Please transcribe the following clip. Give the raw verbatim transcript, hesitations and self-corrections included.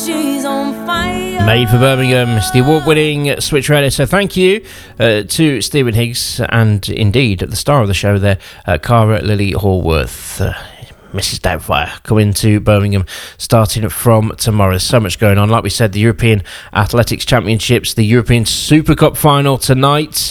she's on fire. Made for Birmingham. It's the award-winning Switch Radio. So thank you uh, to Stephen Higgs and indeed the star of the show there, uh, Cara Lily Hallworth. Uh, Missus Doubtfire coming to Birmingham starting from tomorrow. There's so much going on. Like we said, the European Athletics Championships, the European Super Cup final tonight.